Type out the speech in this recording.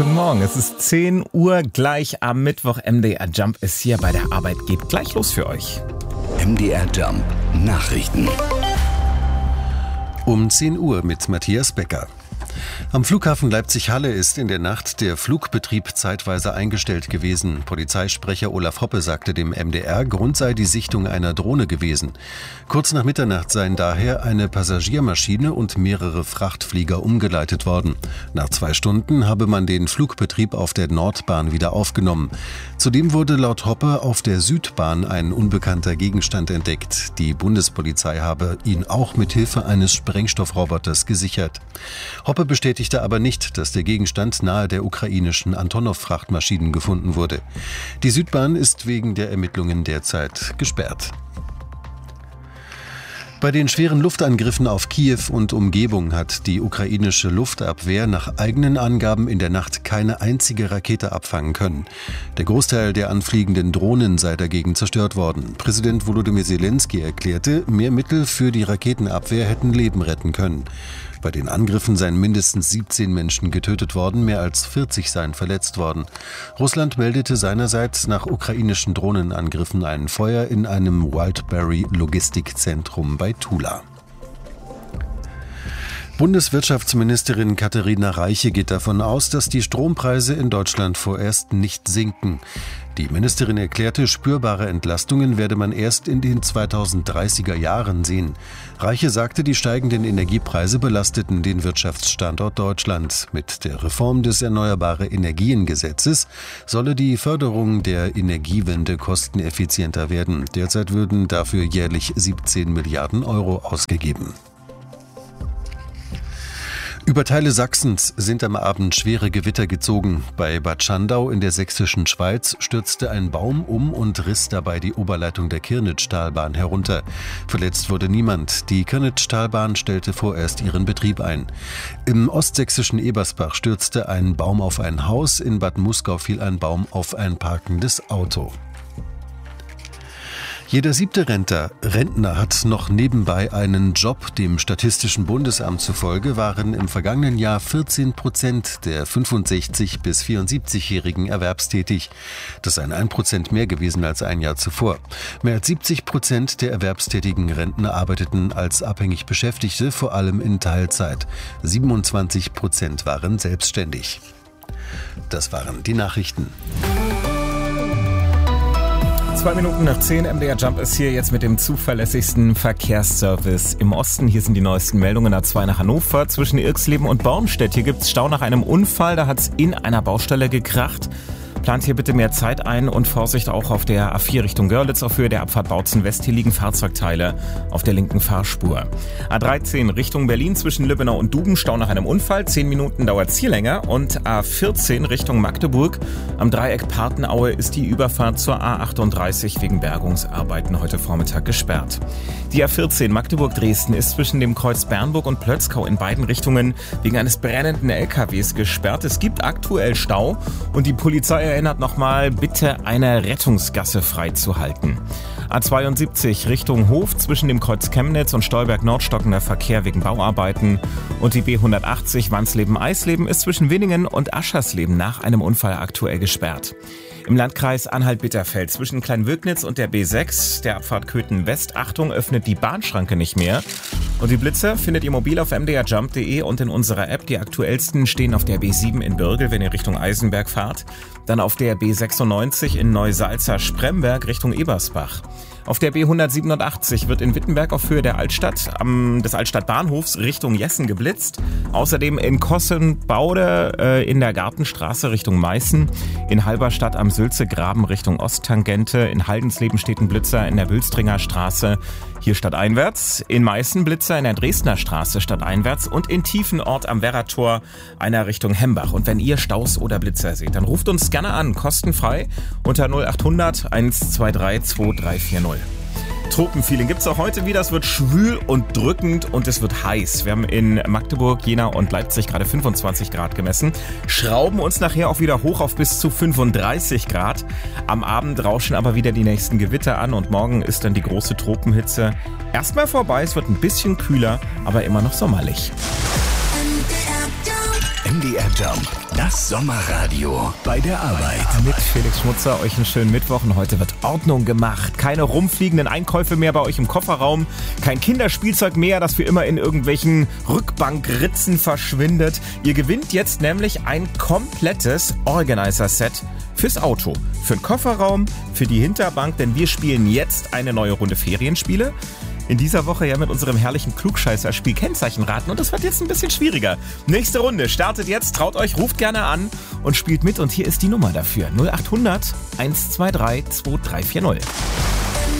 Guten Morgen, es ist 10 Uhr gleich am Mittwoch. MDR Jump ist hier bei der Arbeit, geht gleich los für euch. MDR Jump Nachrichten. Um 10 Uhr mit Matthias Becker. Am Flughafen Leipzig-Halle ist in der Nacht der Flugbetrieb zeitweise eingestellt gewesen. Polizeisprecher Olaf Hoppe sagte dem MDR, Grund sei die Sichtung einer Drohne gewesen. Kurz nach Mitternacht seien daher eine Passagiermaschine und mehrere Frachtflieger umgeleitet worden. Nach 2 Stunden habe man den Flugbetrieb auf der Nordbahn wieder aufgenommen. Zudem wurde laut Hoppe auf der Südbahn ein unbekannter Gegenstand entdeckt. Die Bundespolizei habe ihn auch mit Hilfe eines Sprengstoffroboters gesichert. Hoppe bestätigte aber nicht, dass der Gegenstand nahe der ukrainischen Antonov-Frachtmaschinen gefunden wurde. Die Südbahn ist wegen der Ermittlungen derzeit gesperrt. Bei den schweren Luftangriffen auf Kiew und Umgebung hat die ukrainische Luftabwehr nach eigenen Angaben in der Nacht keine einzige Rakete abfangen können. Der Großteil der anfliegenden Drohnen sei dagegen zerstört worden. Präsident Volodymyr Zelensky erklärte, mehr Mittel für die Raketenabwehr hätten Leben retten können. Bei den Angriffen seien mindestens 17 Menschen getötet worden, mehr als 40 seien verletzt worden. Russland meldete seinerseits nach ukrainischen Drohnenangriffen ein Feuer in einem Wildberry-Logistikzentrum bei Tula. Bundeswirtschaftsministerin Katharina Reiche geht davon aus, dass die Strompreise in Deutschland vorerst nicht sinken. Die Ministerin erklärte, spürbare Entlastungen werde man erst in den 2030er Jahren sehen. Reiche sagte, die steigenden Energiepreise belasteten den Wirtschaftsstandort Deutschland. Mit der Reform des Erneuerbare-Energien-Gesetzes solle die Förderung der Energiewende kosteneffizienter werden. Derzeit würden dafür jährlich 17 Milliarden Euro ausgegeben. Über Teile Sachsens sind am Abend schwere Gewitter gezogen. Bei Bad Schandau in der sächsischen Schweiz stürzte ein Baum um und riss dabei die Oberleitung der Kirnitztalbahn herunter. Verletzt wurde niemand. Die Kirnitztalbahn stellte vorerst ihren Betrieb ein. Im ostsächsischen Ebersbach stürzte ein Baum auf ein Haus. In Bad Muskau fiel ein Baum auf ein parkendes Auto. Jeder 7. Rentner hat noch nebenbei einen Job. Dem Statistischen Bundesamt zufolge waren im vergangenen Jahr 14% der 65- bis 74-Jährigen erwerbstätig. Das sei 1% mehr gewesen als ein Jahr zuvor. Mehr als 70% der erwerbstätigen Rentner arbeiteten als abhängig Beschäftigte, vor allem in Teilzeit. 27% waren selbstständig. Das waren die Nachrichten. 2 Minuten nach 10, MDR Jump ist hier jetzt mit dem zuverlässigsten Verkehrsservice im Osten. Hier sind die neuesten Meldungen. A2 nach Hannover zwischen Irxleben und Bornstedt. Hier gibt es Stau nach einem Unfall, da hat es in einer Baustelle gekracht. Plant hier bitte mehr Zeit ein und Vorsicht auch auf der A4 Richtung Görlitz auf Höhe der Abfahrt Bautzen West. Hier liegen Fahrzeugteile auf der linken Fahrspur. A13 Richtung Berlin zwischen Lübbenau und Duben, Stau nach einem Unfall. 10 Minuten dauert es hier länger. Und A14 Richtung Magdeburg. Am Dreieck Partenaue ist die Überfahrt zur A38 wegen Bergungsarbeiten heute Vormittag gesperrt. Die A14 Magdeburg-Dresden ist zwischen dem Kreuz Bernburg und Plötzkau in beiden Richtungen wegen eines brennenden LKWs gesperrt. Es gibt aktuell Stau und die Polizei erinnert nochmal, bitte eine Rettungsgasse freizuhalten. A72 Richtung Hof zwischen dem Kreuz Chemnitz und Stolberg-Nord stockender Verkehr wegen Bauarbeiten. Und die B180 Wansleben-Eisleben ist zwischen Winningen und Aschersleben nach einem Unfall aktuell gesperrt. Im Landkreis Anhalt-Bitterfeld zwischen Kleinwögnitz und der B6, der Abfahrt Köthen West, Achtung, öffnet die Bahnschranke nicht mehr. Und die Blitzer findet ihr mobil auf mdrjump.de und in unserer App. Die aktuellsten stehen auf der B7 in Birgel, wenn ihr Richtung Eisenberg fahrt. Dann auf der B96 in Neusalza-Spremberg Richtung Ebersbach. Auf der B187 wird in Wittenberg auf Höhe der Altstadt, des Altstadtbahnhofs Richtung Jessen geblitzt. Außerdem in Kossenbaude in der Gartenstraße Richtung Meißen. In Halberstadt am Sülzegraben Richtung Osttangente. In Haldensleben steht ein Blitzer in der Wülstringer Straße, hier stadteinwärts. In Meißen Blitzer in der Dresdner Straße stadteinwärts. Und in Tiefenort am Werrator einer Richtung Hembach. Und wenn ihr Staus oder Blitzer seht, dann ruft uns gerne an, kostenfrei unter 0800 123 2340. Tropenfeeling gibt's auch heute wieder. Es wird schwül und drückend und es wird heiß. Wir haben in Magdeburg, Jena und Leipzig gerade 25 Grad gemessen. Schrauben uns nachher auch wieder hoch auf bis zu 35 Grad. Am Abend rauschen aber wieder die nächsten Gewitter an und morgen ist dann die große Tropenhitze erstmal vorbei. Es wird ein bisschen kühler, aber immer noch sommerlich. MDR Jump, das Sommerradio bei der Arbeit. Mit Felix Schmutzer, euch einen schönen Mittwoch und heute wird Ordnung gemacht. Keine rumfliegenden Einkäufe mehr bei euch im Kofferraum, kein Kinderspielzeug mehr, das für immer in irgendwelchen Rückbankritzen verschwindet. Ihr gewinnt jetzt nämlich ein komplettes Organizer-Set fürs Auto, für den Kofferraum, für die Hinterbank, denn wir spielen jetzt eine neue Runde Ferienspiele. In dieser Woche ja mit unserem herrlichen Klugscheißer-Spiel Kennzeichen raten und das wird jetzt ein bisschen schwieriger. Nächste Runde startet jetzt, traut euch, ruft gerne an und spielt mit und hier ist die Nummer dafür. 0800 123 2340.